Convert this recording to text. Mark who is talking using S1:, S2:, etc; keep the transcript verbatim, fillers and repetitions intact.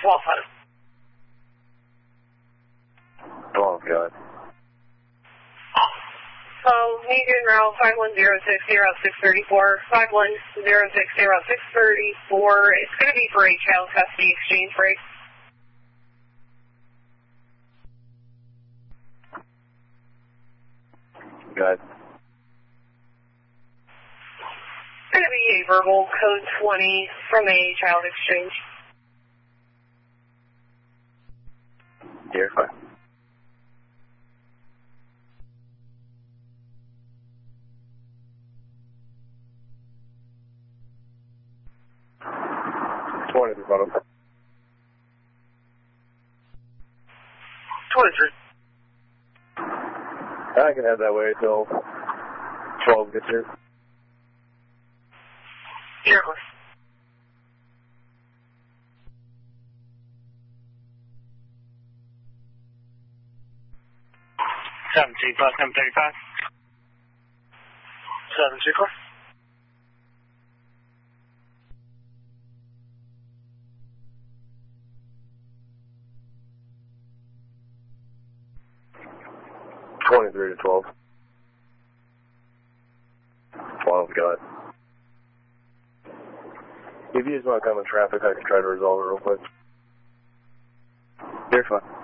S1: twelve five.
S2: twelve, got it.
S1: So, Megan route five one zero six zero six three four, five one zero six zero six three four. It's going to be for a child custody exchange break.
S2: Got it.
S1: It's going to be a verbal code twenty from a child exchange.
S2: You're fine. twenty, bottom.
S1: twenty-three.
S2: I can have that way until twelve gets here.
S1: Here.
S3: seventeen plus M thirty-five.
S1: seven two four.
S2: twenty-three to twelve. twelve, got it. If you just want to come in traffic, I can try to resolve it real quick. You're fine.